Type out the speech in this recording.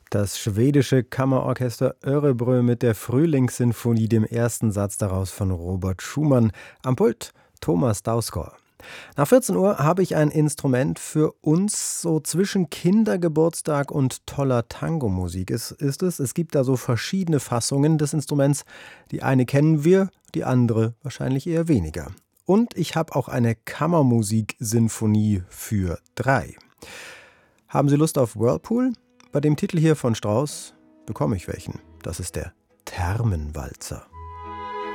Das schwedische Kammerorchester Örebro mit der Frühlingssinfonie, dem ersten Satz daraus von Robert Schumann. Am Pult Thomas Dausgård. Nach 14 Uhr habe ich ein Instrument für uns, so zwischen Kindergeburtstag und toller Tango-Musik ist es. Es gibt da so verschiedene Fassungen des Instruments. Die eine kennen wir, die andere wahrscheinlich eher weniger. Und ich habe auch eine Kammermusik-Sinfonie für 3. Haben Sie Lust auf Whirlpool? Bei dem Titel hier von Strauss bekomme ich welchen. Das ist der Thermenwalzer.